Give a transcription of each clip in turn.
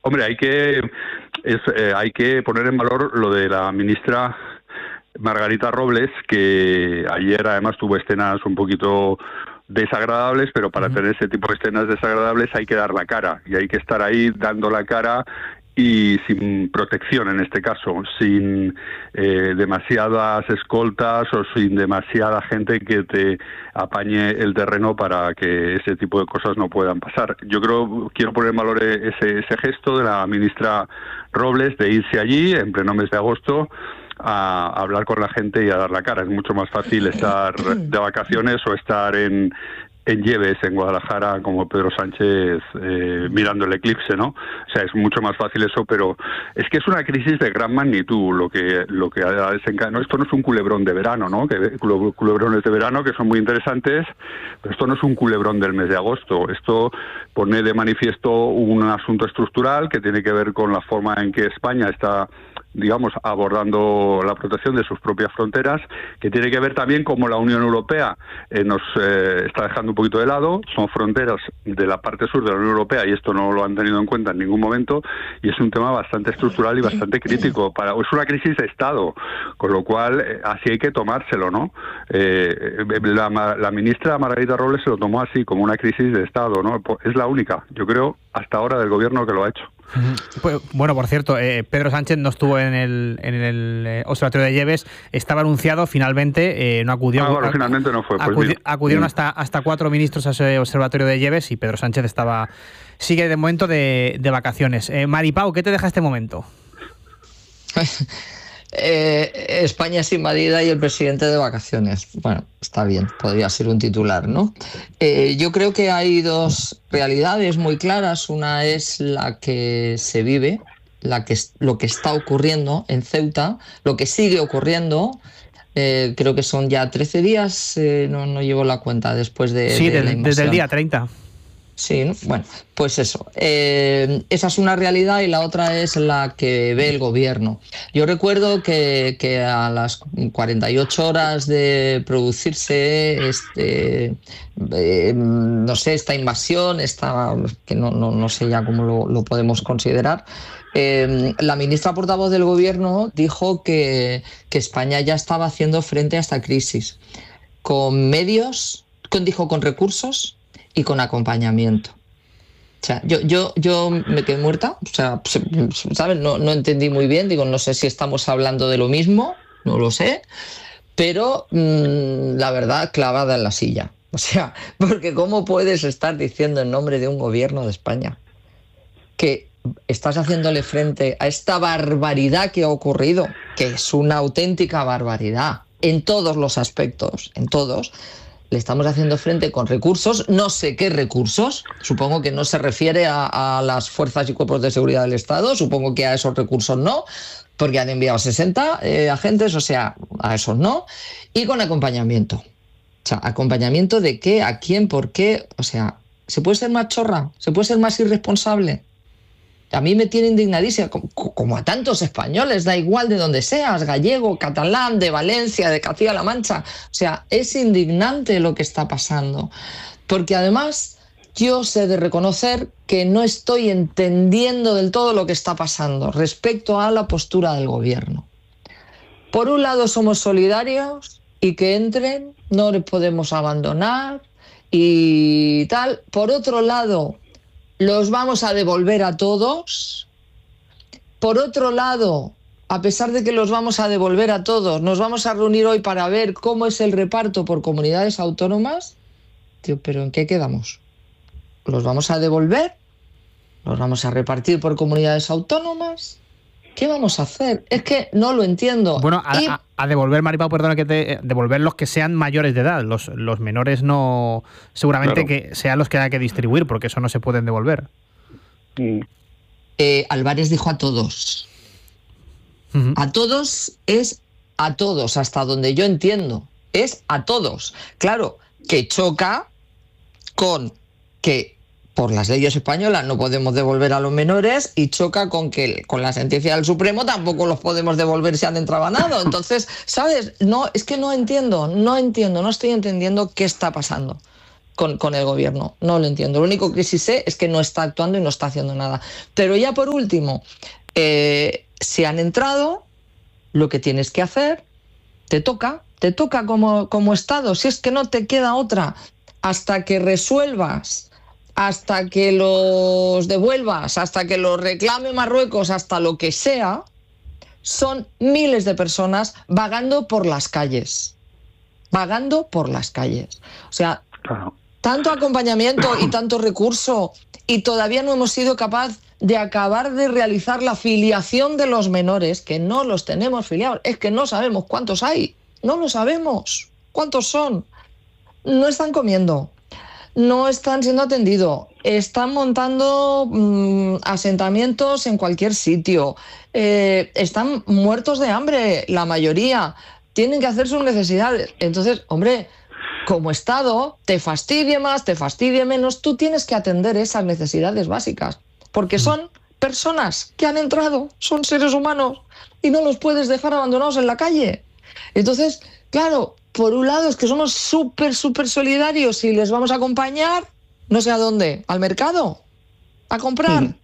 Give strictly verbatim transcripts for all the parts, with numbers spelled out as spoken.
Hombre, hay que es, eh, hay que poner en valor lo de la ministra Margarita Robles, que ayer además tuvo escenas un poquito desagradables, pero para uh-huh. tener ese tipo de escenas desagradables hay que dar la cara, y hay que estar ahí dando la cara y sin protección en este caso, sin eh, demasiadas escoltas o sin demasiada gente que te apañe el terreno para que ese tipo de cosas no puedan pasar. Yo creo, quiero poner en valor ese, ese gesto de la ministra Robles de irse allí en pleno mes de agosto a hablar con la gente y a dar la cara. Es mucho más fácil estar de vacaciones o estar en en Lleves, en Guadalajara, como Pedro Sánchez eh, mirando el eclipse, ¿no? O sea, es mucho más fácil eso, pero es que es una crisis de gran magnitud lo que lo que ha desencadenado. Esto no es un culebrón de verano, ¿no? Que culebrones de verano que son muy interesantes, pero esto no es un culebrón del mes de agosto. Esto pone de manifiesto un asunto estructural que tiene que ver con la forma en que España está, digamos, abordando la protección de sus propias fronteras, que tiene que ver también cómo la Unión Europea eh, nos eh, está dejando un poquito de lado. Son fronteras de la parte sur de la Unión Europea y esto no lo han tenido en cuenta en ningún momento, y es un tema bastante estructural y bastante crítico. Para, es una crisis de Estado, con lo cual eh, así hay que tomárselo, ¿no? Eh, la, la ministra Margarita Robles se lo tomó así, como una crisis de Estado, ¿no? Es la única, yo creo, hasta ahora del gobierno que lo ha hecho. Pues, bueno, por cierto, eh, Pedro Sánchez no estuvo en el, en el eh, observatorio de Lleves, estaba anunciado, finalmente eh, no acudió. Ah, bueno, a, finalmente no fue. Pues acudi, acudieron hasta, hasta cuatro ministros a ese observatorio de Lleves y Pedro Sánchez estaba sigue de momento de, de vacaciones. Eh, Maripau, ¿qué te deja este momento? Eh, España es invadida y el presidente de vacaciones. Bueno, está bien, podría ser un titular, ¿no? Eh, yo creo que hay dos realidades muy claras. Una es la que se vive, la que, lo que está ocurriendo en Ceuta, lo que sigue ocurriendo. Eh, creo que son ya trece días, eh, no, no llevo la cuenta después de, sí, de del, la invasión. Desde el día treinta. Sí, ¿no? Bueno, pues eso. Eh, esa es una realidad y la otra es la que ve el gobierno. Yo recuerdo que, que a las cuarenta y ocho horas de producirse este, eh, no sé, esta invasión, esta, que no, no, no sé ya cómo lo, lo podemos considerar, eh, la ministra portavoz del gobierno dijo que, que España ya estaba haciendo frente a esta crisis con medios, con, dijo con recursos y con acompañamiento. O sea, yo, yo, yo me quedé muerta, o sea, ¿sabes? No, no entendí muy bien, digo, no sé si estamos hablando de lo mismo, no lo sé, pero mmm, la verdad, clavada en la silla. O sea, porque ¿cómo puedes estar diciendo en nombre de un gobierno de España que estás haciéndole frente a esta barbaridad que ha ocurrido, que es una auténtica barbaridad, en todos los aspectos, en todos? Le estamos haciendo frente con recursos, no sé qué recursos, supongo que no se refiere a, a las fuerzas y cuerpos de seguridad del Estado, supongo que a esos recursos no, porque han enviado sesenta eh, agentes, o sea, a esos no, y con acompañamiento. O sea, ¿acompañamiento de qué? ¿A quién? ¿Por qué? O sea, ¿se puede ser más chorra? ¿Se puede ser más irresponsable? A mí me tiene indignadísima, como, como a tantos españoles, da igual de donde seas, gallego, catalán, de Valencia, de Castilla-La Mancha. O sea, es indignante lo que está pasando. Porque además yo sé de reconocer que no estoy entendiendo del todo lo que está pasando respecto a la postura del gobierno. Por un lado somos solidarios y que entren, no les podemos abandonar y tal. Por otro lado, los vamos a devolver a todos. Por otro lado, a pesar de que los vamos a devolver a todos, nos vamos a reunir hoy para ver cómo es el reparto por comunidades autónomas. Tío, ¿pero en qué quedamos? ¿Los vamos a devolver? ¿Los vamos a repartir por comunidades autónomas? ¿Qué vamos a hacer? Es que no lo entiendo. Bueno, a, y... a, a devolver, Maripau, perdona que te... Devolver los que sean mayores de edad. Los, los menores no... Seguramente claro. Que sean los que haya que distribuir, porque eso no se pueden devolver. Eh, Álvarez dijo a todos. Uh-huh. A todos es a todos, hasta donde yo entiendo. Es a todos. Claro, que choca con que por las leyes españolas no podemos devolver a los menores y choca con que con la sentencia del Supremo tampoco los podemos devolver si han entrabanado. Entonces, ¿sabes? No, es que no entiendo, no entiendo, no estoy entendiendo qué está pasando. con, con el gobierno. No lo entiendo. Lo único que sí sé es que no está actuando y no está haciendo nada. Pero ya por último, eh, si han entrado, lo que tienes que hacer, te toca, te toca como, como Estado. Si es que no te queda otra, hasta que resuelvas, hasta que los devuelvas, hasta que los reclame Marruecos, hasta lo que sea, son miles de personas vagando por las calles. Vagando por las calles. O sea, claro, tanto acompañamiento y tanto recurso, y todavía no hemos sido capaces de acabar de realizar la filiación de los menores, que no los tenemos filiados. Es que no sabemos cuántos hay. No lo sabemos. ¿Cuántos son? No están comiendo. No están siendo atendidos, están montando mmm, asentamientos en cualquier sitio, eh, están muertos de hambre, la mayoría, tienen que hacer sus necesidades. Entonces, hombre, como Estado, te fastidie más, te fastidie menos, tú tienes que atender esas necesidades básicas, porque son personas que han entrado, son seres humanos, y no los puedes dejar abandonados en la calle. Entonces, claro, por un lado es que somos súper, súper solidarios y les vamos a acompañar, no sé a dónde, al mercado, a comprar. Mm.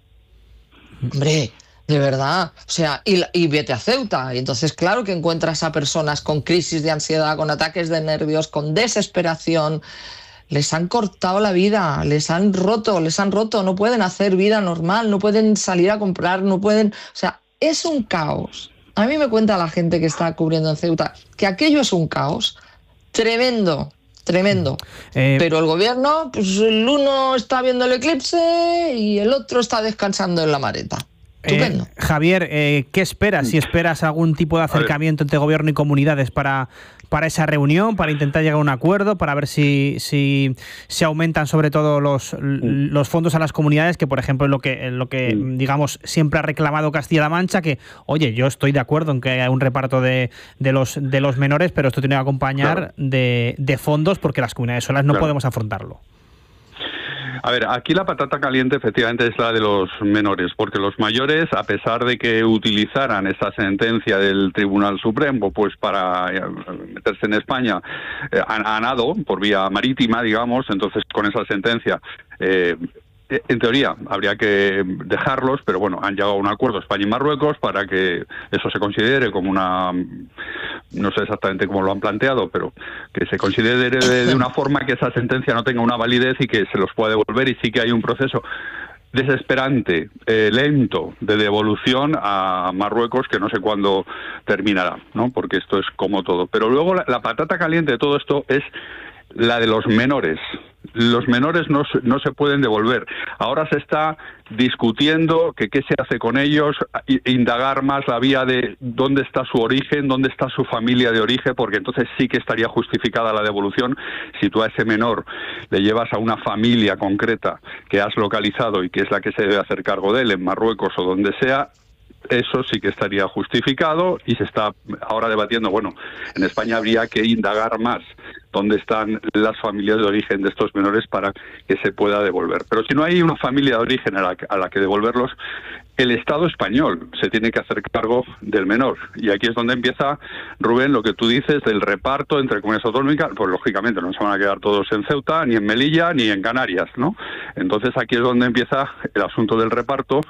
Hombre, de verdad, o sea, y, y vete a Ceuta. Y entonces, claro que encuentras a personas con crisis de ansiedad, con ataques de nervios, con desesperación. Les han cortado la vida, les han roto, les han roto, no pueden hacer vida normal, no pueden salir a comprar, no pueden... O sea, es un caos. A mí me cuenta la gente que está cubriendo en Ceuta que aquello es un caos tremendo, tremendo. Eh, Pero el gobierno, pues el uno está viendo el eclipse y el otro está descansando en la mareta. Estupendo. Eh, Javier, eh, ¿qué esperas? Si esperas algún tipo de acercamiento entre gobierno y comunidades para, para esa reunión, para intentar llegar a un acuerdo, para ver si, si se aumentan sobre todo los, los fondos a las comunidades, que por ejemplo es lo que, lo que digamos siempre ha reclamado Castilla-La Mancha, que oye, yo estoy de acuerdo en que haya un reparto de, de, los, de los menores, pero esto tiene que acompañar claro. de, de fondos porque las comunidades solas no claro. podemos afrontarlo. A ver, aquí la patata caliente efectivamente es la de los menores, porque los mayores, a pesar de que utilizaran esa sentencia del Tribunal Supremo pues para meterse en España, eh, han, han nado por vía marítima, digamos, entonces con esa sentencia... Eh, En teoría habría que dejarlos, pero bueno, han llegado a un acuerdo España y Marruecos para que eso se considere como una, no sé exactamente cómo lo han planteado, pero que se considere de, de una forma que esa sentencia no tenga una validez y que se los pueda devolver, y sí que hay un proceso desesperante, eh, lento, de devolución a Marruecos que no sé cuándo terminará, ¿no? Porque esto es como todo. Pero luego la, la patata caliente de todo esto es la de los menores. Los menores no, no se pueden devolver. Ahora se está discutiendo que qué se hace con ellos, indagar más la vía de dónde está su origen, dónde está su familia de origen, porque entonces sí que estaría justificada la devolución. Si tú a ese menor le llevas a una familia concreta que has localizado y que es la que se debe hacer cargo de él en Marruecos o donde sea, eso sí que estaría justificado, y se está ahora debatiendo, bueno, en España habría que indagar más dónde están las familias de origen de estos menores para que se pueda devolver. Pero si no hay una familia de origen a la, a la que devolverlos, el Estado español se tiene que hacer cargo del menor. Y aquí es donde empieza, Rubén, lo que tú dices del reparto entre comunidades autonómicas. Pues lógicamente no se van a quedar todos en Ceuta, ni en Melilla, ni en Canarias, ¿no? Entonces aquí es donde empieza el asunto del reparto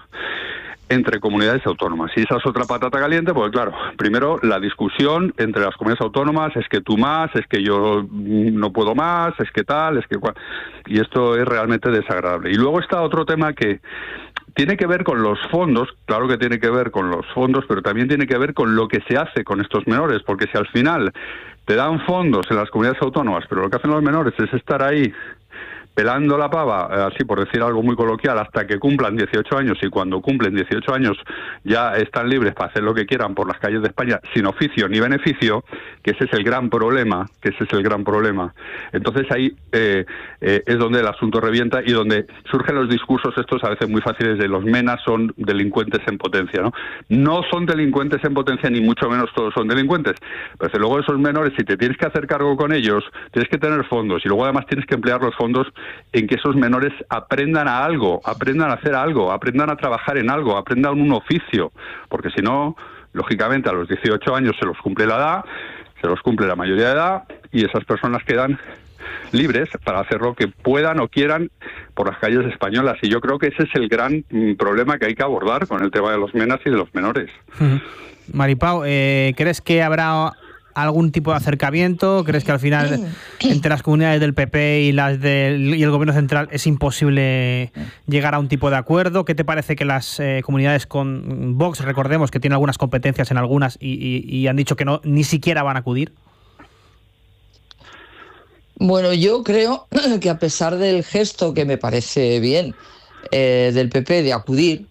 entre comunidades autónomas. Y esa es otra patata caliente, porque claro, primero la discusión entre las comunidades autónomas es que tú más, es que yo no puedo más, es que tal, es que cual... Y esto es realmente desagradable. Y luego está otro tema que tiene que ver con los fondos, claro que tiene que ver con los fondos, pero también tiene que ver con lo que se hace con estos menores, porque si al final te dan fondos en las comunidades autónomas, pero lo que hacen los menores es estar ahí pelando la pava, así por decir algo muy coloquial, hasta que cumplan dieciocho años, y cuando cumplen dieciocho años ya están libres para hacer lo que quieran por las calles de España sin oficio ni beneficio, que ese es el gran problema, que ese es el gran problema. Entonces ahí eh, eh, es donde el asunto revienta y donde surgen los discursos estos a veces muy fáciles de los menas son delincuentes en potencia, ¿no? No son delincuentes en potencia, ni mucho menos todos son delincuentes, pero luego esos menores, si te tienes que hacer cargo con ellos, tienes que tener fondos, y luego además tienes que emplear los fondos en que esos menores aprendan a algo, aprendan a hacer algo, aprendan a trabajar en algo, aprendan un oficio, porque si no, lógicamente a los dieciocho años se los cumple la edad, se los cumple la mayoría de edad, y esas personas quedan libres para hacer lo que puedan o quieran por las calles españolas. Y yo creo que ese es el gran mm, problema que hay que abordar con el tema de los menas y de los menores. Uh-huh. Maripau, eh, ¿crees que habrá algún tipo de acercamiento? ¿Crees que al final entre las comunidades del P P y las del y el gobierno central es imposible llegar a un tipo de acuerdo? ¿Qué te parece que las eh, comunidades con Vox, recordemos que tiene algunas competencias en algunas y, y, y han dicho que no ni siquiera van a acudir? Bueno, yo creo que a pesar del gesto, que me parece bien, eh, del P P de acudir,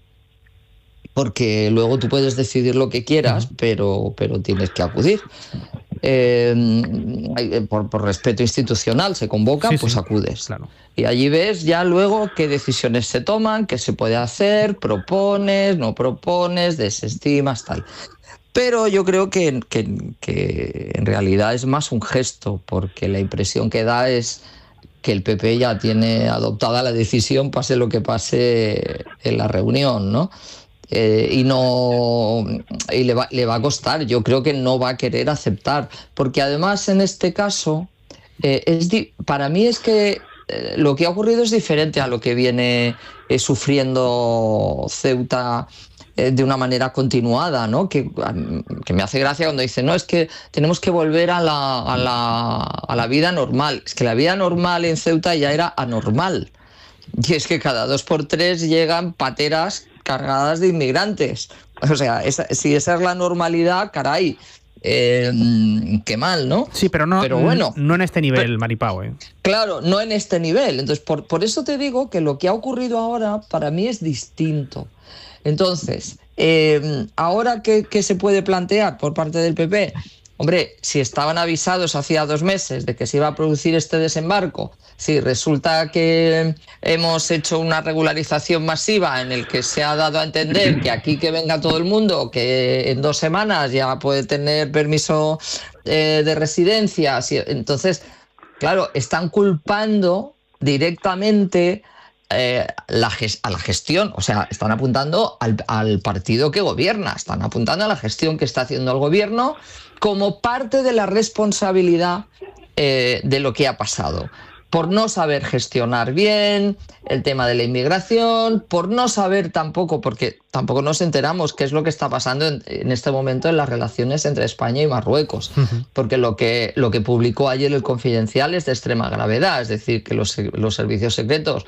porque luego tú puedes decidir lo que quieras, pero, pero tienes que acudir. Eh, por, por respeto institucional se convoca, sí, pues sí, acudes. Claro. Y allí ves ya luego qué decisiones se toman, qué se puede hacer, propones, no propones, desestimas, tal. Pero yo creo que, que, que en realidad es más un gesto, porque la impresión que da es que el P P ya tiene adoptada la decisión, pase lo que pase en la reunión, ¿no? Eh, y no y le va, le va a costar, yo creo que no va a querer aceptar, porque además en este caso eh, es di- para mí es que eh, lo que ha ocurrido es diferente a lo que viene eh, sufriendo Ceuta eh, de una manera continuada, ¿no? Que, que me hace gracia cuando dice, no, es que tenemos que volver a la, a la, a la vida normal. Es que la vida normal en Ceuta ya era anormal, y es que cada dos por tres llegan pateras cargadas de inmigrantes. O sea, esa, si esa es la normalidad, caray, eh, qué mal, ¿no? Sí, pero no, pero bueno, no en este nivel, pero, Maripau. ¿eh? Claro, no en este nivel. Entonces, por, por eso te digo que lo que ha ocurrido ahora para mí es distinto. Entonces, eh, ¿ahora qué, qué se puede plantear por parte del P P? Hombre, si estaban avisados hacía dos meses de que se iba a producir este desembarco, si resulta que hemos hecho una regularización masiva en el que se ha dado a entender que aquí que venga todo el mundo, que en dos semanas ya puede tener permiso eh, de residencia, si, entonces, claro, están culpando directamente eh, la ges- a la gestión, o sea, están apuntando al, al partido que gobierna, están apuntando a la gestión que está haciendo el gobierno como parte de la responsabilidad eh, de lo que ha pasado, por no saber gestionar bien el tema de la inmigración, por no saber tampoco, porque tampoco nos enteramos qué es lo que está pasando en, en este momento en las relaciones entre España y Marruecos, uh-huh. porque lo que, lo que publicó ayer el Confidencial es de extrema gravedad, es decir, que los, los servicios secretos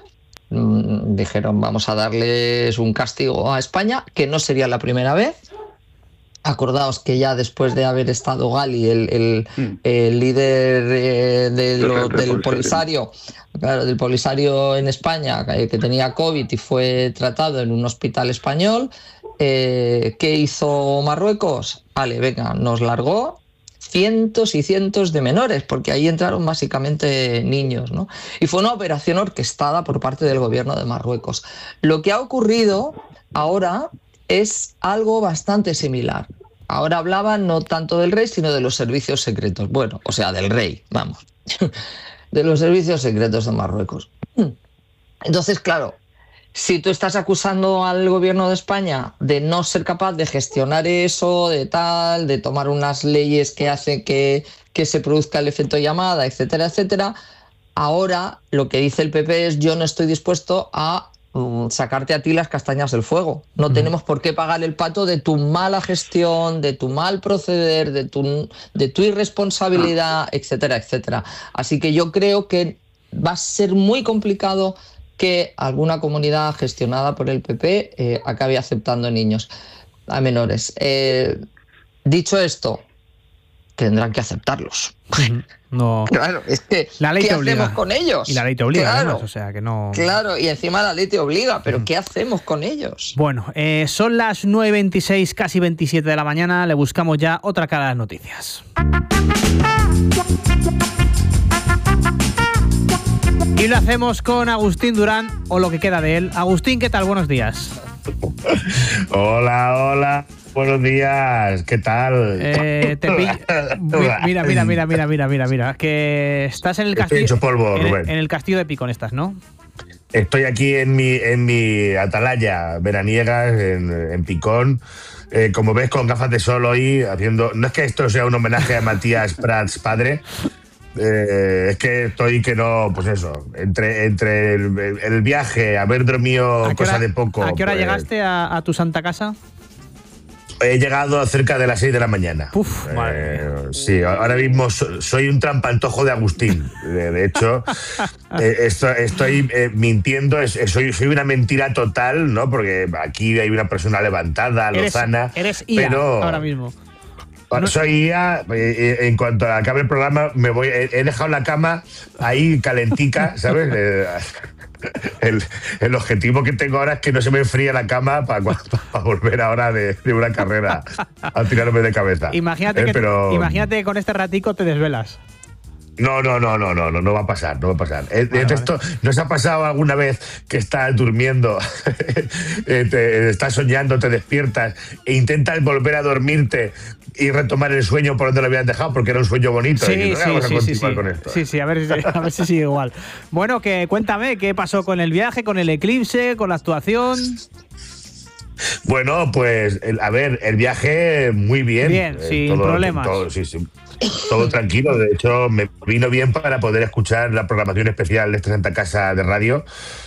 mmm, dijeron vamos a darles un castigo a España, que no sería la primera vez. Acordaos que ya después de haber estado Gali, el, el, mm. el líder eh, de lo, del Polisario, claro, del Polisario en España, eh, que tenía COVID y fue tratado en un hospital español, eh, ¿qué hizo Marruecos? Vale, venga, nos largó cientos y cientos de menores, porque ahí entraron básicamente niños, ¿no? Y fue una operación orquestada por parte del gobierno de Marruecos. Lo que ha ocurrido ahora es algo bastante similar. Ahora hablaban no tanto del rey, sino de los servicios secretos. Bueno, o sea, del rey, vamos. De los servicios secretos de Marruecos. Entonces, claro, si tú estás acusando al gobierno de España de no ser capaz de gestionar eso, de tal, de tomar unas leyes que hacen que, que se produzca el efecto llamada, etcétera, etcétera, ahora lo que dice el P P es yo no estoy dispuesto a sacarte a ti las castañas del fuego. No mm. tenemos por qué pagar el pato de tu mala gestión, de tu mal proceder, de tu, de tu irresponsabilidad, etcétera, etcétera. Así que yo creo que va a ser muy complicado que alguna comunidad gestionada por el P P eh, acabe aceptando niños a menores. Eh, dicho esto, tendrán que aceptarlos. Uh-huh. No. Claro, es que la ley ¿qué te obliga. hacemos con ellos? Y la ley te obliga, claro, además, o sea que no. Claro, y encima la ley te obliga, pero ¿qué hacemos con ellos? Bueno, eh, son las nueve y veintiséis, casi veintisiete de la mañana, le buscamos ya otra cara a las noticias. Y lo hacemos con Agustín Durán, o lo que queda de él. Agustín, ¿qué tal? Buenos días. Hola, hola. Buenos días, ¿qué tal? Eh, te pill... Mira, mira, mira, mira, mira, mira, mira. Que estás en el castillo. Estoy hecho polvo, en, Rubén. En el castillo de Picón estás, ¿no? Estoy aquí en mi, en mi atalaya veraniega, en, en Picón. Eh, como ves, con gafas de sol hoy, haciendo. No es que esto sea un homenaje a Matías Prats padre, Eh, es que estoy que no, pues eso, entre, entre el, el viaje, haber dormido cosa hora, de poco. ¿A qué hora pues, llegaste a, a tu santa casa? He llegado cerca de las seis de la mañana. Uf, eh, madre. Sí, ahora mismo soy un trampantojo de Agustín. De, de hecho, eh, estoy, estoy eh, mintiendo, es, soy, soy una mentira total, ¿no? Porque aquí hay una persona levantada, lozana. Eres, eres I A pero ahora mismo. No. Soy I A, eh, en cuanto acabe el programa, me voy. He, he dejado la cama ahí calentica, ¿sabes? Eh, El, el objetivo que tengo ahora es que no se me enfríe la cama para, para volver ahora de, de una carrera a tirarme de cabeza. Imagínate, eh, que, pero... imagínate que con este ratico te desvelas. No, no, no, no, no, no, no va a pasar, no va a pasar. Vale, vale. Esto, ¿no os ha pasado alguna vez que estás durmiendo, te, estás soñando, te despiertas e intentas volver a dormirte y retomar el sueño por donde lo habías dejado porque era un sueño bonito? Sí, y sí, vamos sí, a sí, sí. Con esto, sí, sí, a ver, a ver si sigue igual. Bueno, que cuéntame, ¿qué pasó con el viaje, con el eclipse, con la actuación? Bueno, pues, el, a ver, el viaje muy bien. Bien, eh, sin todo, problemas. Todo, sí, sí. Todo tranquilo, de hecho me vino bien para poder escuchar la programación especial de esta Santa Casa de Radio,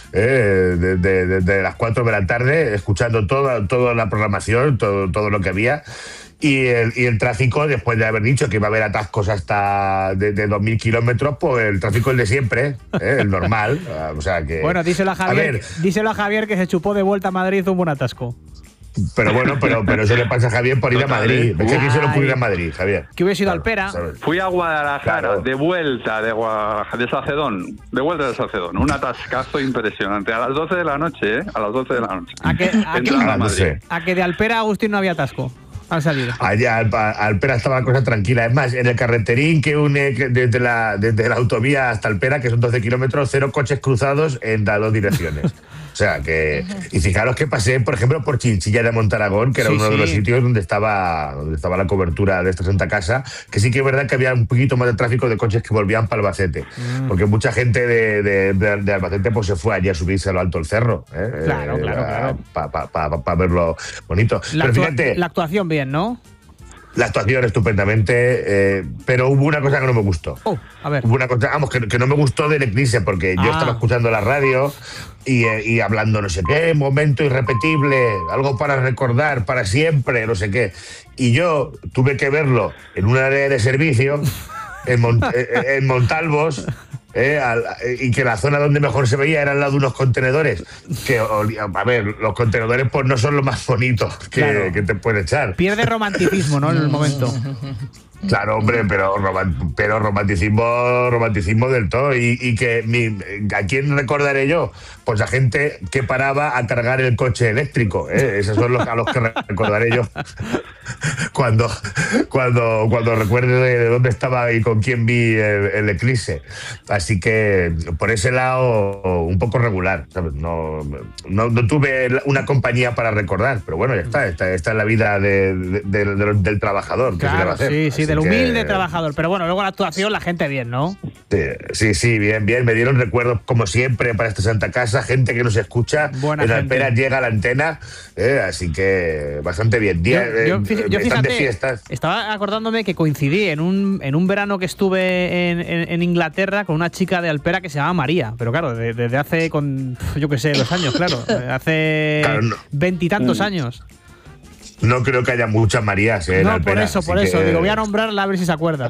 eh, de, de, de, de las cuatro de la tarde, escuchando toda, toda la programación, todo, todo lo que había. Y el, y el tráfico, después de haber dicho que iba a haber atascos hasta de, de dos mil kilómetros, pues el tráfico es el de siempre, ¿eh? El normal. O sea que, bueno, díselo a Javier, a ver, díselo a Javier que se chupó de vuelta a Madrid un buen atasco. Pero bueno, pero, pero eso le pasa a Javier por ir a Madrid. Es que aquí se lo puede ir a Madrid, Javier. Que hubiese ido claro, al Pera. ¿sabes? Fui a Guadalajara, Claro. de vuelta de, Guadalajara, de Sacedón, de vuelta de Sacedón. Un atascazo impresionante. A las doce de la noche, ¿eh? A las doce de la noche. ¿A que, a, que, Entrando a Ah, no Madrid. sé. a que de Alpera Agustín no había atasco? Al salir. Allá al, Alpera estaba la cosa tranquila. Es más, en el carreterín que une desde la, desde la autovía hasta Alpera, que son doce kilómetros, cero coches cruzados en las dos direcciones. O sea que. Y fijaros que pasé, por ejemplo, por Chinchilla de Montaragón, que era Sí, uno sí. de los sitios donde estaba, donde estaba la cobertura de esta Santa Casa, que sí que es verdad que había un poquito más de tráfico de coches que volvían para Albacete. Mm. Porque mucha gente de, de, de, de Albacete pues se fue allí a subirse a lo alto del cerro. ¿eh? Claro, eh, claro, claro. Para pa, pa, pa, pa verlo bonito. La, Pero actua fíjate. la actuación bien, ¿no? La actuación estupendamente, eh, pero hubo una cosa que no me gustó. Oh, a ver. Hubo una cosa, vamos, que, que no me gustó del Eclipse, porque Ah. yo estaba escuchando la radio y, eh, y hablando no sé qué, momento irrepetible, algo para recordar para siempre, no sé qué. Y yo tuve que verlo en una área de servicio, en, Mont en Montalvos, Eh, al, y que la zona donde mejor se veía era al lado de unos contenedores que, a ver, los contenedores pues no son lo más bonitos que, claro. que te pueden echar. Pierde romanticismo, ¿no? En el momento. Claro, hombre, pero, pero romanticismo romanticismo del todo. Y, y que mi, ¿a quién recordaré yo? Pues a gente que paraba a cargar el coche eléctrico, ¿eh? Esos son los a los que recordaré yo cuando, cuando, cuando recuerde de dónde estaba y con quién vi el, el eclipse. Así que por ese lado un poco regular, ¿sabes? No, no, no tuve una compañía para recordar, pero bueno, ya está, esta, esta es la vida de, de, de, de, del trabajador. Claro, que se le va a hacer. sí, sí, Así del humilde que, trabajador. Pero bueno, luego la actuación, la gente bien, ¿no? Sí, sí, sí, bien, bien. Me dieron recuerdos, como siempre, para esta Santa Casa. Gente que nos escucha. Buena en gente. Alpera llega a la antena, eh, así que bastante bien. Día, yo, yo, eh, yo fíjate, de fiestas. Estaba acordándome que coincidí en un, en un verano que estuve en, en, en Inglaterra con una chica de Alpera que se llama María. Pero claro, desde de, de hace, con yo qué sé, los años, claro. Hace veintitantos claro, no. años. No creo que haya muchas Marías eh, en No, Alpera, por eso, por eso. que... Digo, voy a nombrarla a ver si se acuerda.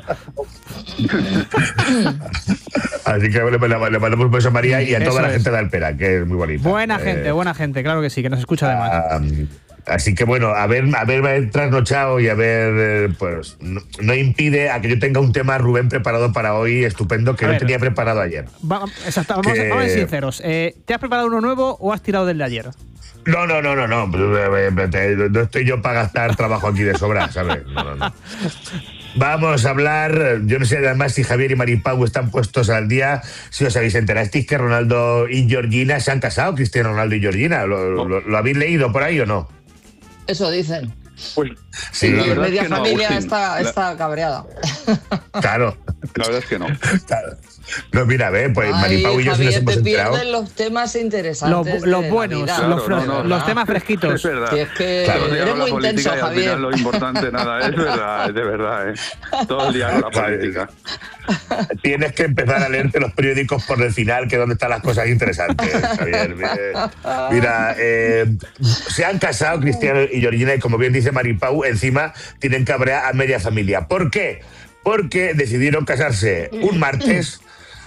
Así que le, le mandamos un beso a María y a toda eso la es. gente de Alpera, que es muy bonita. Buena eh, gente, buena gente, claro que sí, que nos escucha además. Um, así que bueno, haber, haber trasnochado y haber, pues, no, no impide a que yo tenga un tema, Rubén, preparado para hoy estupendo que A no ver. tenía preparado ayer. Va, exacto, vamos, Que- vamos a ser sinceros. Eh, ¿Te has preparado uno nuevo o has tirado del de ayer? No, no, no, no, no. No estoy yo para gastar trabajo aquí de sobra, ¿sabes? No, no, no. Vamos a hablar, yo no sé además si Javier y Maripau están puestos al día, si os habéis enterasteis que Ronaldo y Georgina se han casado, Cristiano Ronaldo y Georgina. ¿Lo, lo, lo habéis leído por ahí o no? Eso dicen. Pues Sí, Y la verdad media es que no, familia Agustín. está, La- está cabreada. Claro. La verdad es que no. Claro. No, mira, ve, pues Ay, Maripau y yo sí nos Javier, hemos te enterado. pierden los temas Los, interesantes. los de la buenos, vida. los, Claro, no, no, los no. temas Es fresquitos. verdad. Si es que Claro. Todo el día eres con la muy intenso, política y al Javier. final lo importante nada. Es verdad, es de verdad, ¿eh? Todo el día con la Vale. política. tienes que empezar a leerte los periódicos por el final, que es donde están las cosas interesantes, Javier. Mira, eh, se han casado Cristiano y Georgina y, como bien dice Maripau, encima tienen que cabrear a media familia. ¿Por qué? Porque decidieron casarse un martes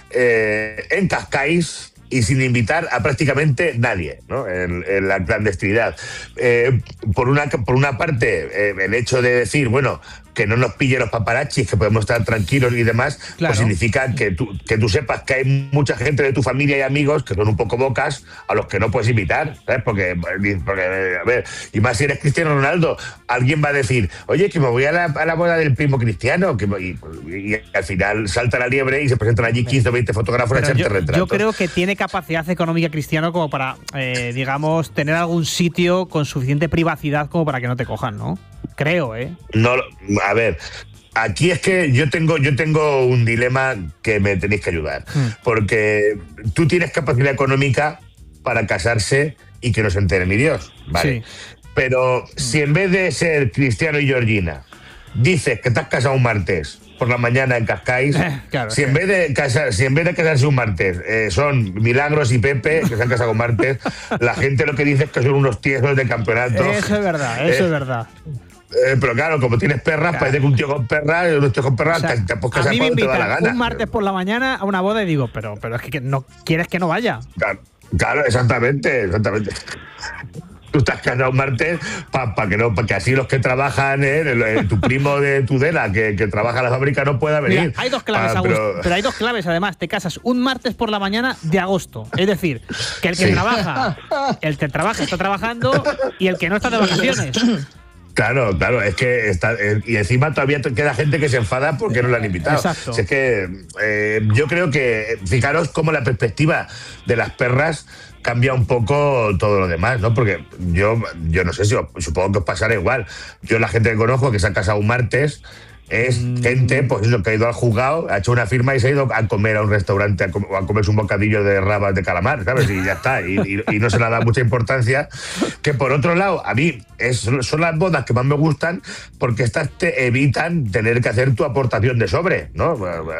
eh, en Cascais y sin invitar a prácticamente nadie, ¿no? En, en la clandestinidad. Eh, por, una, por una parte, eh, el hecho de decir, bueno, que no nos pillen los paparazzis, que podemos estar tranquilos y demás, claro, pues significa que tú, que tú sepas que hay mucha gente de tu familia y amigos que son un poco bocas a los que no puedes invitar, ¿sabes? Porque, porque a ver, y más si eres Cristiano Ronaldo, alguien va a decir, oye, que me voy a la, a la boda del primo Cristiano, que, y, y, y al final salta la liebre y se presentan allí quince o veinte fotógrafos a echarte retratos. Yo creo que tiene capacidad económica Cristiano como para, eh, digamos, tener algún sitio con suficiente privacidad como para que no te cojan, ¿no? Creo, ¿eh? No, a ver, aquí es que yo tengo, yo tengo un dilema que me tenéis que ayudar. Hmm. Porque tú tienes capacidad económica para casarse y que no se entere ni Dios, ¿vale? Sí. Pero hmm. si en vez de ser Cristiano y Georgina dices que te has casado un martes por la mañana en Cascais, eh, claro, si, en vez de casar, si en vez de casarse un martes eh, son Milagros y Pepe, que se han casado un martes, la gente lo que dice es que son unos tiesos de campeonato. Eso es verdad, eso eh, es verdad. Eh, pero claro, como tienes perras, claro, parece que un tío con perras, un tío con perras, o sea, te puedes casar cuando te da la gana. Un martes por la mañana a una boda y digo, pero, pero es que no quieres que no vaya. Claro, claro, exactamente, exactamente. Tú estás casado un martes para pa que no, para que así los que trabajan, eh, el, el, tu primo de Tudela que, que trabaja en la fábrica no pueda venir. Mira, hay dos claves, ah, pero... pero hay dos claves además. Te casas un martes por la mañana de agosto. Es decir, que el que sí. trabaja, el que trabaja está trabajando y el que no está de vacaciones. Claro, claro, es que está, eh, y encima todavía queda gente que se enfada porque no la han invitado. Exacto. Si es que eh, yo creo que, fijaros cómo la perspectiva de las perras cambia un poco todo lo demás, ¿no? Porque yo, yo no sé si supongo que os pasará igual. Yo la gente que conozco que se ha casado un martes es mm. gente, pues eso, que ha ido al juzgado, ha hecho una firma y se ha ido a comer a un restaurante a, com a comerse un bocadillo de rabas de calamar, ¿sabes? Y ya está, y, y, y no se le da mucha importancia. Que por otro lado, a mí es, son las bodas que más me gustan porque estas te evitan tener que hacer tu aportación de sobre, ¿no?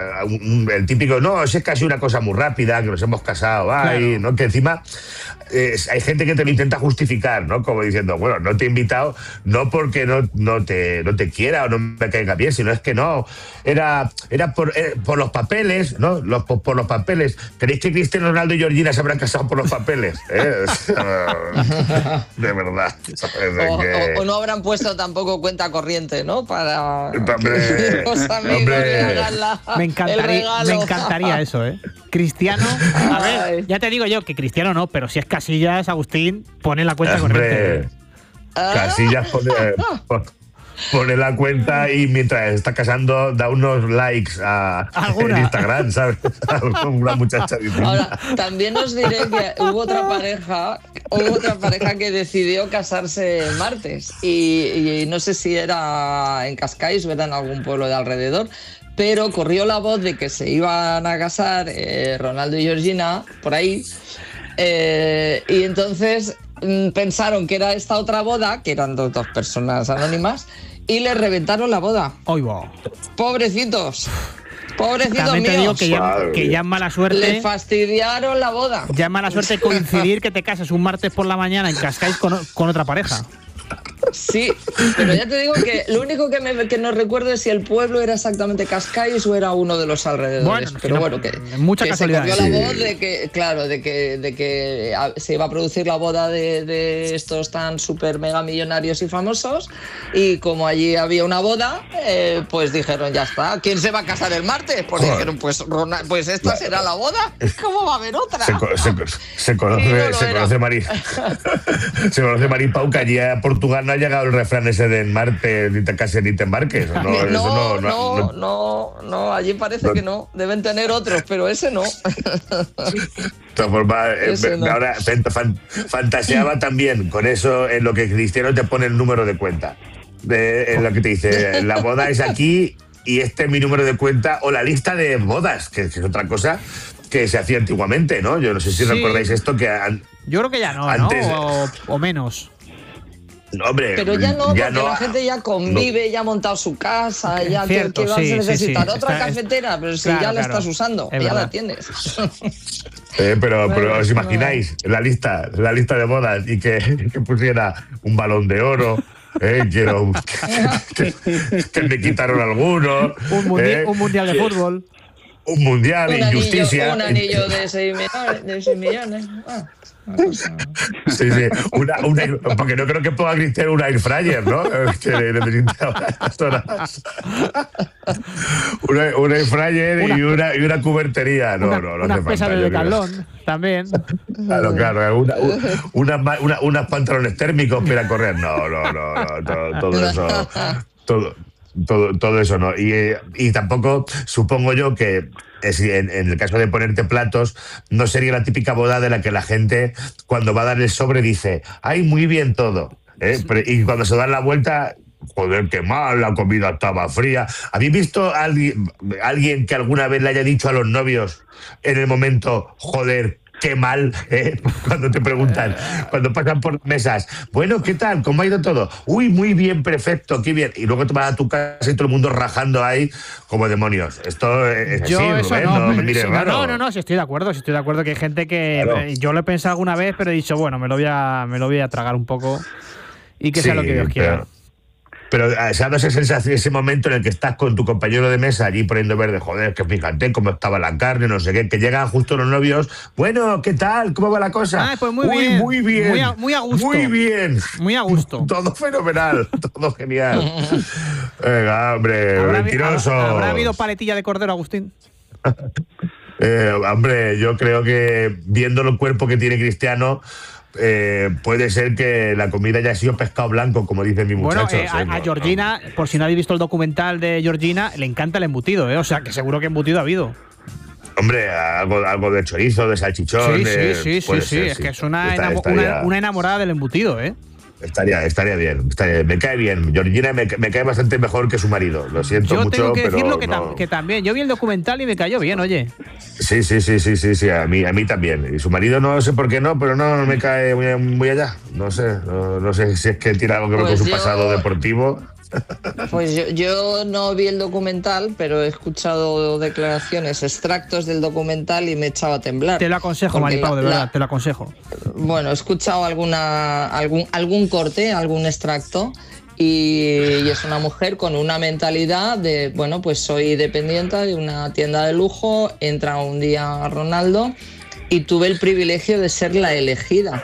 El típico, no, es casi una cosa muy rápida, que nos hemos casado, ay, claro, ¿no? Que encima eh, hay gente que te lo intenta justificar, ¿no? Como diciendo, bueno, no te he invitado, no porque no, no, te, no te quiera o no me caiga bien, sino es que no, era, era por, eh, por los papeles, ¿no? Los, por, por los papeles. ¿Creéis que Cristiano Ronaldo y Georgina se habrán casado por los papeles? ¿Eh? De verdad. O, que... o, o no habrán puesto tampoco cuenta corriente, ¿no? Para hombre, los amigos le hagan la, me encantaría, me encantaría eso, ¿eh? Cristiano, a ver, ya te digo yo que Cristiano no, pero si es Casillas, Agustín, pone la cuenta corriente. Casillas pone... Pone la cuenta y mientras está casando da unos likes a, en Instagram, ¿sabes? Una muchacha diciendo. Ahora, también os diré que hubo otra pareja, hubo otra pareja que decidió casarse el martes y, y no sé si era en Cascais o era en algún pueblo de alrededor, pero corrió la voz de que se iban a casar eh, Ronaldo y Georgina por ahí eh, y entonces pensaron que era esta otra boda, que eran dos, dos personas anónimas, y les reventaron la boda. ¡Ay, va! Pobrecitos. Pobrecitos También te míos. digo que ya, que ya es mala suerte. Le fastidiaron la boda. Ya es mala suerte coincidir que te casas un martes por la mañana en Cascais con, con otra pareja. Sí, pero ya te digo que lo único que, me, que no recuerdo es si el pueblo era exactamente Cascais o era uno de los alrededores. Bueno, pero no, bueno, que, mucha que casualidad. se corrió Sí. la voz de que, claro, de que, de que se iba a producir la boda de, de estos tan súper mega millonarios y famosos, y como allí había una boda, eh, pues dijeron, ya está, ¿quién se va a casar el martes? Pues Joder. dijeron, pues, pues esta será la boda, ¿cómo va a haber otra? Se, se, se conoce, se conoce Mari, se conoce Maripau que allí a Portugal no ha llegado el refrán ese de en Marte ni te cases ni te embarques. No, no, eso no, no, no, no, no, allí parece no. que no. Deben tener otros, pero ese no. Forma, ese no. Ahora fan, fantaseaba también con eso en lo que Cristiano te pone el número de cuenta. De, en lo que te dice, la boda es aquí y este es mi número de cuenta, o la lista de bodas, que, que es otra cosa que se hacía antiguamente, ¿no? Yo no sé si sí. recordáis esto que... An, Yo creo que ya no, antes, ¿no? O, o menos. Hombre, pero ya no, ya porque no, la gente ya convive, no. ya ha montado su casa, ya Cierto, que, que vas sí, a necesitar sí, sí. otra Está, cafetera, es, pero si claro, ya la claro. estás usando, Es ya verdad. la tienes. Eh, pero, Bueno, pero os no. imagináis la lista, la lista de bodas y que, que pusiera un balón de oro. Eh, quiero que, que, que me quitaron algunos. Un, mundi eh, un mundial de fútbol. Un mundial, Un injusticia. anillo, un anillo de seis millones. De seis millones. Ah, una cosa. Sí, sí. Una, una, porque no creo que pueda Cristiano un air fryer, ¿no? Que necesita unas horas. Una, un air fryer una, y, una, y una cubertería. No, una, no, no. Unas pesas de decalón también. Claro, claro. Una, una, una, una, unas pantalones térmicos para correr. No, no, no. no todo, todo eso. Todo. Todo, todo eso no. Y, y tampoco supongo yo que en, en el caso de ponerte platos, no sería la típica boda de la que la gente, cuando va a dar el sobre, dice: ¡ay, muy bien todo! ¿Eh? Pero, y cuando se dan la vuelta, joder, qué mal, la comida estaba fría. ¿Habéis visto a alguien, alguien que alguna vez le haya dicho a los novios en el momento: joder, qué mal, ¿eh? Cuando te preguntan, cuando pasan por mesas, bueno, ¿qué tal? ¿Cómo ha ido todo? Uy, muy bien, perfecto, qué bien. Y luego te vas a tu casa y todo el mundo rajando ahí como demonios. Esto es así, yo eso Rubén, no, no me mires sí, raro. No, no, no, sí estoy de acuerdo, sí estoy de acuerdo que hay gente que Claro. eh, yo lo he pensado alguna vez, pero he dicho, bueno, me lo voy a, me lo voy a tragar un poco y que sea Sí, lo que Dios quiera. Pero, pero ¿sabes esa sensación, ese momento en el que estás con tu compañero de mesa allí poniendo verde, joder, que fíjate cómo estaba la carne, no sé qué, que llegan justo los novios, bueno, ¿qué tal? ¿Cómo va la cosa? Ah, pues muy Uy, bien. muy bien. Muy a, muy a gusto. Muy bien. Muy a gusto. Todo fenomenal, todo genial. Venga, hombre, ¿Habrá, mentiroso. ¿Habrá, ¿Habrá habido paletilla de cordero, Agustín? Eh, hombre, yo creo que viendo el cuerpo que tiene Cristiano, eh, puede ser que la comida haya sido pescado blanco, como dicen mis Bueno, muchachos. eh, a, eh, no, a Georgina, no. por si no habéis visto el documental de Georgina, le encanta el embutido, ¿eh? O sea, que seguro que embutido ha habido. Hombre, algo, algo de chorizo, de salchichón. Sí, sí, sí, sí, sí. Ser, es sí. que es una, Está, enamo estaría, una, una enamorada del embutido, ¿eh? Estaría, estaría bien, estaría, me cae bien. Georgina me, me cae bastante mejor que su marido. Lo siento yo mucho, tengo que decirlo pero que, no. tam que también. Yo vi el documental y me cayó bien, oye. Sí, sí, sí, sí, sí, sí, a mí, a mí también. Y su marido no sé por qué no, pero no, no me cae muy, muy allá. No sé, no, no sé si es que tiene algo que ver Pues con su yo- pasado deportivo. Pues yo, yo no vi el documental, pero he escuchado declaraciones, extractos del documental y me he echado a temblar. Te lo aconsejo, Porque Maripau, de la- verdad, la- te lo aconsejo. Bueno, he escuchado alguna, algún, algún corte, algún extracto, y, y es una mujer con una mentalidad de, bueno, pues soy dependiente de una tienda de lujo, entra un día Ronaldo y tuve el privilegio de ser la elegida.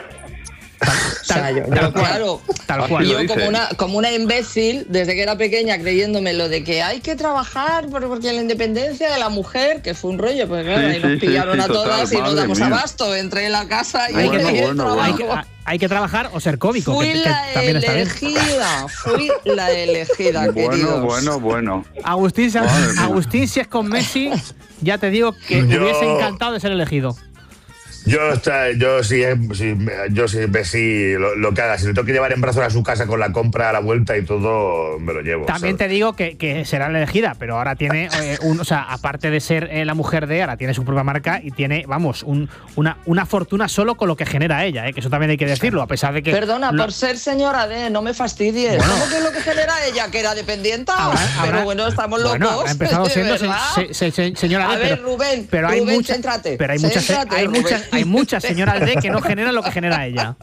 O sea, yo, tal yo, cual, claro, tal cual. yo Lo dice. como una, como una imbécil, desde que era pequeña, creyéndome lo de que hay que trabajar por- porque la independencia de la mujer, que fue un rollo, porque claro, Sí, ahí nos sí, pillaron sí, a sí, todas total, y nos madre damos mía. abasto. Entré en la casa y Hay que- elegí el bueno, trabajo. Hay que, a- hay que trabajar o ser cómico, Fui que, que la también está bien. elegida, fui la elegida, Bueno, queridos. bueno, bueno. Agustín, si- Madre mía. Agustín, si es con Messi, ya te digo que Yo- hubiese encantado de ser elegido. Yo, está, yo sí, eh, sí, yo sí, ve sí, lo, lo que haga. Si le tengo que llevar en brazos a su casa con la compra a la vuelta y todo, me lo llevo. También ¿sabes? te digo que, que será la elegida, pero ahora tiene, eh, un, o sea, aparte de ser eh, la mujer de, ahora tiene su propia marca y tiene, vamos, un, una, una fortuna solo con lo que genera ella, eh, que eso también hay que decirlo, a pesar de que… Perdona, lo- por ser señora D, no me fastidies. Bueno. ¿Cómo que es lo que genera ella, que era dependienta? Habrá- Pero habrá- bueno, estamos locos. Bueno, ha empezado ¿de siendo se- verdad? se- se- se- señora A D, ver, pero, Rubén, pero hay Rubén, mucha- céntrate, pero hay muchas, céntrate, hay Rubén. muchas, hay muchas señoras D que no generan lo que genera ella.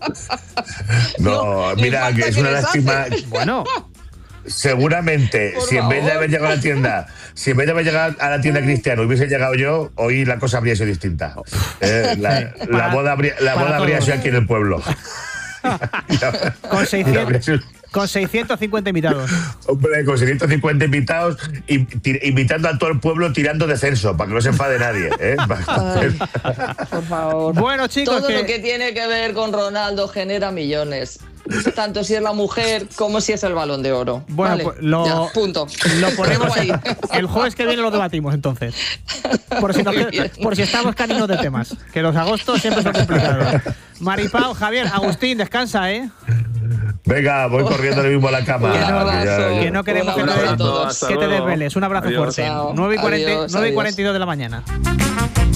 No, le mira, falta que es que una les lástima. hace. Bueno, Seguramente, Por si en vez de favor. haber llegado a la tienda, si en vez de haber llegado a la tienda Cristiano hubiese llegado yo, hoy la cosa habría sido distinta. Eh, la, la Para- boda habría, la para boda habría todos. sido aquí en el pueblo. con Habría seiscientos, sido- con seiscientos cincuenta invitados. Hombre, con seiscientos cincuenta invitados, y, ti- invitando a todo el pueblo tirando de censo, para que no se enfade nadie. ¿eh? Ay, por favor. Bueno, chicos, Todo que- lo que tiene que ver con Ronaldo genera millones. Tanto si es la mujer como si es el Balón de Oro. Bueno, Vale, pues lo, ya, punto. lo ponemos ahí. el jueves que viene lo debatimos entonces. Por si, nos Muy queda- bien. por si estamos caninos de temas. Que los agostos siempre son complicados. Maripau, Javier, Agustín, descansa, ¿eh? Venga, voy corriendo ahora mismo a la cama. Un Que no- abrazo. Que no queremos Un que te, abrazo a todos. que te Hasta luego. desveles. Un abrazo Adiós. fuerte. Chao. nueve y cuarenta, Adiós, nueve y adiós. cuarenta y dos de la mañana.